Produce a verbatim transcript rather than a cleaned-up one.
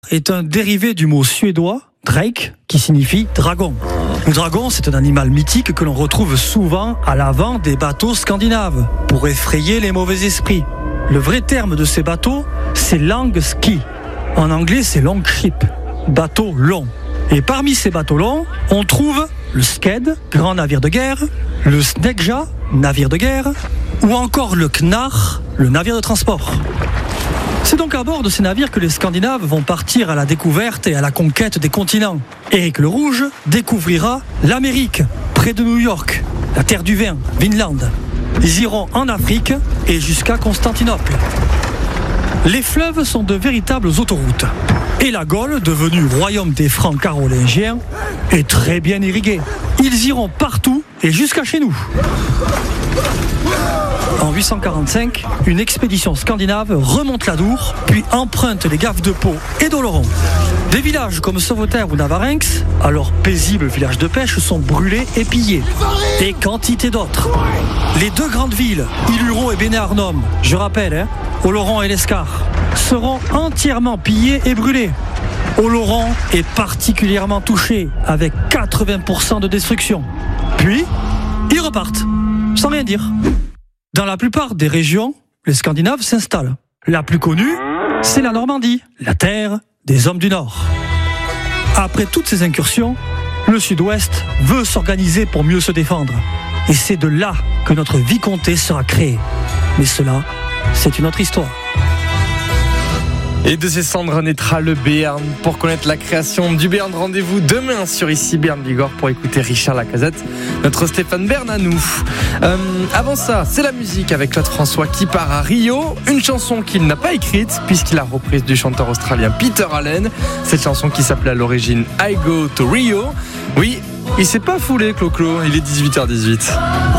est un dérivé du mot suédois Drake, qui signifie dragon. Le dragon, c'est un animal mythique que l'on retrouve souvent à l'avant des bateaux scandinaves, pour effrayer les mauvais esprits. Le vrai terme de ces bateaux, c'est langski. En anglais, c'est long ship, bateau long. Et parmi ces bateaux longs, on trouve le sked, grand navire de guerre, le snekja, navire de guerre, ou encore le knar, le navire de transport. C'est donc à bord de ces navires que les Scandinaves vont partir à la découverte et à la conquête des continents. Éric le Rouge découvrira l'Amérique, près de New York, la terre du vin, Vinland. Ils iront en Afrique et jusqu'à Constantinople. Les fleuves sont de véritables autoroutes. Et la Gaule, devenue royaume des Francs carolingiens, est très bien irriguée. Ils iront partout et jusqu'à chez nous. En huit cent quarante-cinq, une expédition scandinave remonte l'Adour, puis emprunte les gaves de Pau et d'Oloron. Des villages comme Sauveterre ou Navarinx, alors paisibles villages de pêche, sont brûlés et pillés. Et quantité d'autres. Les deux grandes villes, Iluro et Béné-Arnom, je rappelle, hein, Oloron et l'Escar, seront entièrement pillées et brûlées. Oloron est particulièrement touché, avec quatre-vingts pour cent de destruction. Puis, ils repartent, sans rien dire. Dans la plupart des régions, les Scandinaves s'installent. La plus connue, c'est la Normandie, la terre des hommes du Nord. Après toutes ces incursions, le Sud-Ouest veut s'organiser pour mieux se défendre. Et c'est de là que notre vicomté sera créée. Mais cela, c'est une autre histoire. Et de ces cendres naîtra le Béarn. Pour connaître la création du Béarn, rendez-vous demain sur ici Béarn Bigorre pour écouter Richard Lacazette, notre Stéphane Bern à nous. Euh, avant ça, c'est la musique avec Claude François qui part à Rio. Une chanson qu'il n'a pas écrite puisqu'il a reprise du chanteur australien Peter Allen. Cette chanson qui s'appelait à l'origine I Go to Rio. Oui, il s'est pas foulé Clo-Clo, il est dix-huit heures dix-huit.